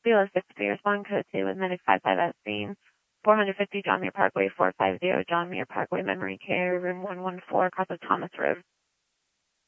BLS 6 respond code 2 with medic 55 at scene. 450 John Muir Parkway, 450 John Muir Parkway, memory care, room 114, across the Thomas Road.